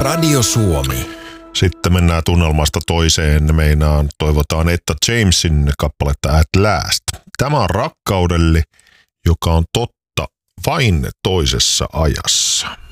Radio Suomi. Sitten mennään tunnelmasta toiseen. Toivotaan Etta Jamesin kappaletta At Last. Tämä on rakkaudelle, joka on totta vain toisessa ajassa.